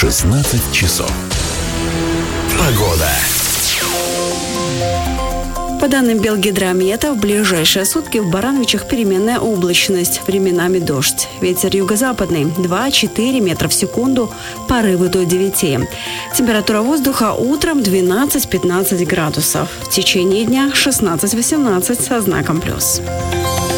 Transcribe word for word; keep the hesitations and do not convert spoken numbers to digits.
шестнадцать часов. Погода. По данным Белгидромета, в ближайшие сутки в Барановичах переменная облачность, временами дождь. Ветер юго-западный два-четыре метра в секунду, порывы до девяти. Температура воздуха утром двенадцать-пятнадцать градусов. В течение дня шестнадцать-восемнадцать со знаком плюс.